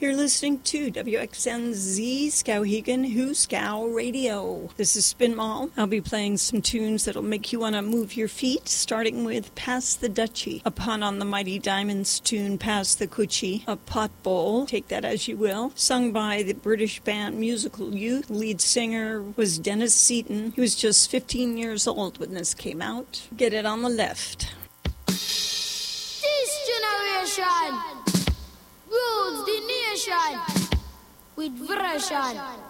You're listening to WXNZ Skowhegan Who Scow Radio. This is Spin Mall. I'll be playing some tunes that'll make you want to move your feet, starting with Pass the Dutchie, a pun on the Mighty Diamonds tune Pass the Coochie, a pot bowl, take that as you will, sung by the British band Musical Youth. Lead singer was Dennis Seaton. He was just 15 years old when this came out. Get it on the left. This generation rules the nation with version.